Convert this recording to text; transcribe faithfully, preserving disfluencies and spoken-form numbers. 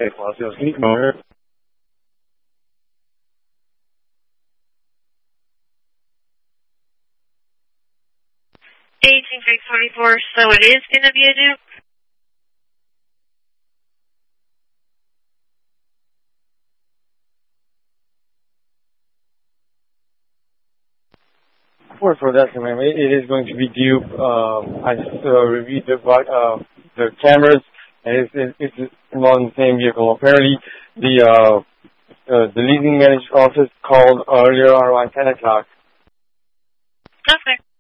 Hey, Fossil, can you come over? eighteen six twenty-four, so it is going to be a Duke? For, for that, ma'am, it, it is going to be Duke. Um, I just uh, reviewed the, uh, the cameras, and it's, it's, it's along the same vehicle. Apparently, the, uh, uh, the leasing manager's office called earlier around ten o'clock. Okay.